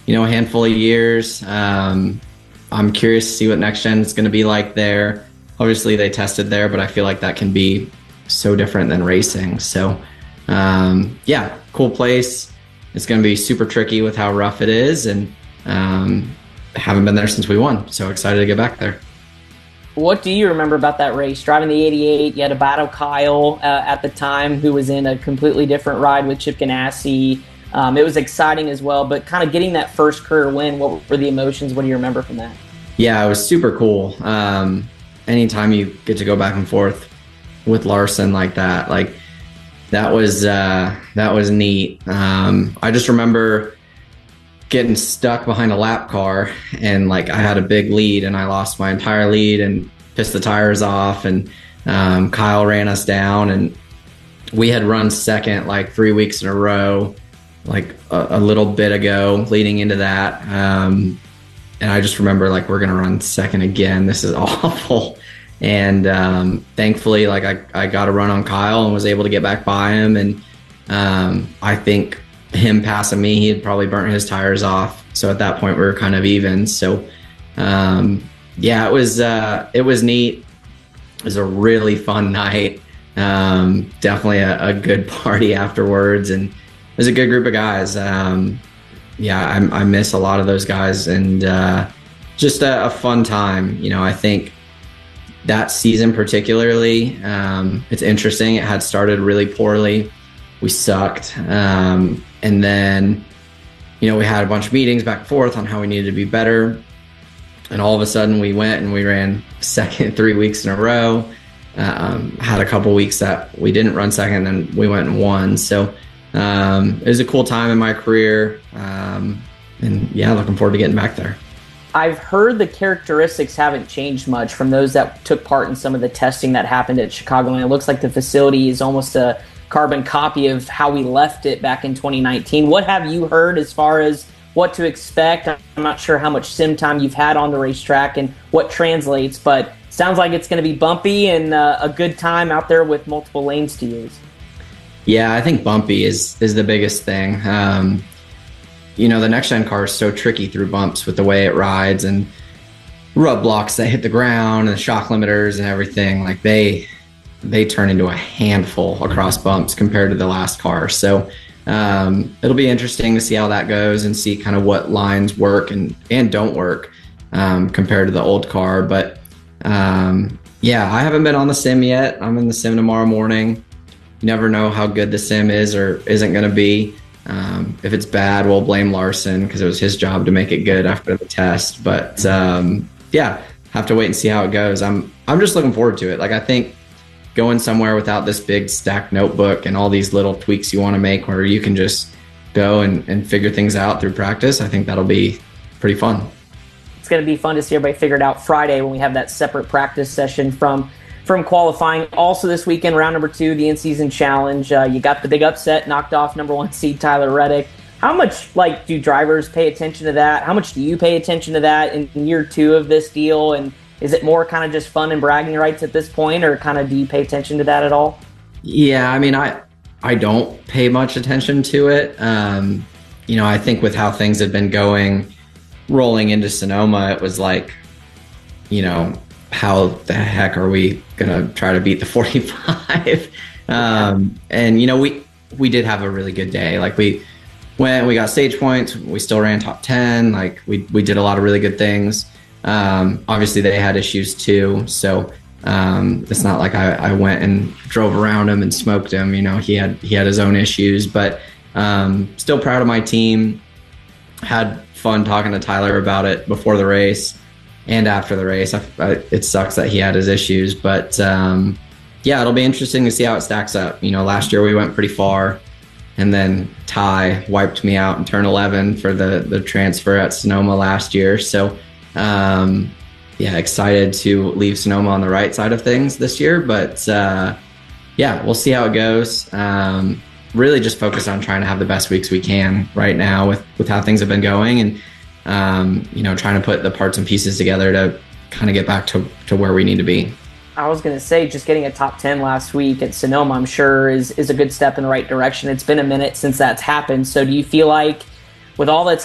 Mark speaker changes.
Speaker 1: a handful of years. I'm curious to see what next gen is going to be like there. Obviously they tested there, but I feel like that can be so different than racing. So yeah, cool place. It's going to be super tricky with how rough it is, and haven't been there since we won. So excited to get back there.
Speaker 2: What do you remember about that race? Driving the 88, you had to battle Kyle at the time, who was in a completely different ride with Chip Ganassi. It was exciting as well, but kind of getting that first career win, what were the emotions? What do you remember from that?
Speaker 1: Yeah, it was super cool. Anytime you get to go back and forth with Larson like that, that was neat. I just remember getting stuck behind a lap car, and I had a big lead and I lost my entire lead and pissed the tires off, and Kyle ran us down, and we had run second 3 weeks in a row, a little bit ago leading into that. And I just remember we're going to run second again. This is awful. And thankfully I got a run on Kyle and was able to get back by him. And I think him passing me, he had probably burnt his tires off. So at that point we were kind of even. So yeah, it was neat. It was a really fun night. Definitely a good party afterwards, and it was a good group of guys. Yeah, I miss a lot of those guys, and just a fun time. I think that season particularly, it's interesting. It had started really poorly. We sucked. And then, we had a bunch of meetings back and forth on how we needed to be better. And all of a sudden we went and we ran second 3 weeks in a row. Had a couple weeks that we didn't run second, then we went and won. So it was a cool time in my career. And yeah, looking forward to getting back there.
Speaker 2: I've heard the characteristics haven't changed much from those that took part in some of the testing that happened at Chicagoland. It looks like the facility is almost a carbon copy of how we left it back in 2019. What have you heard as far as what to expect? I'm not sure how much sim time you've had on the racetrack and what translates, but sounds like it's going to be bumpy and a good time out there with multiple lanes to use.
Speaker 1: Yeah, I think bumpy is the biggest thing. The next gen car is so tricky through bumps with the way it rides, and rub blocks that hit the ground and the shock limiters and everything. They turn into a handful across bumps compared to the last car. So it'll be interesting to see how that goes and see kind of what lines work and don't work compared to the old car. But yeah, I haven't been on the sim yet. I'm in the sim tomorrow morning. You never know how good the sim is or isn't going to be. If it's bad, we'll blame Larson because it was his job to make it good after the test. But yeah, have to wait and see how it goes. I'm just looking forward to it. I think going somewhere without this big stacked notebook and all these little tweaks you want to make where you can just go and figure things out through practice, I think that'll be pretty fun.
Speaker 2: It's going to be fun to see everybody figure it out Friday when we have that separate practice session from qualifying. Also this weekend, round number 2, the in-season challenge. You got the big upset, knocked off number 1 seed Tyler Reddick. How much do drivers pay attention to that? How much do you pay attention to that in year 2 of this deal? And is it more kind of just fun and bragging rights at this point, or kind of do you pay attention to that at all?
Speaker 1: Yeah, I mean, I don't pay much attention to it. I think with how things have been going, rolling into Sonoma, it was how the heck are we going to try to beat the 45? And, we did have a really good day. We got stage points. We still ran top 10. We did a lot of really good things. Obviously they had issues too. So it's not like I went and drove around him and smoked him. He had his own issues, but still proud of my team. Had fun talking to Tyler about it before the race and after the race. It sucks that he had his issues, but yeah, it'll be interesting to see how it stacks up. Last year we went pretty far, and then Ty wiped me out in turn 11 for the transfer at Sonoma last year. So yeah, excited to leave Sonoma on the right side of things this year, but yeah, we'll see how it goes. Really just focus on trying to have the best weeks we can right now with how things have been going, and trying to put the parts and pieces together to kind of get back to where we need to be.
Speaker 2: I was going to say, just getting a top 10 last week at Sonoma, I'm sure is a good step in the right direction. It's been a minute since that's happened. So do you feel like with all that's